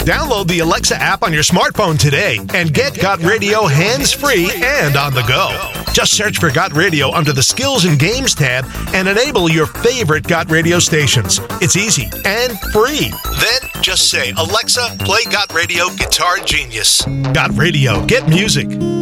Download the Alexa app on your smartphone today and get Got Radio hands-free and on the go. Just search for Got Radio under the Skills and Games tab and enable your favorite Got Radio stations. It's easy and free. Then just say, Alexa, play Got Radio Guitar Genius. Got Radio. Get music.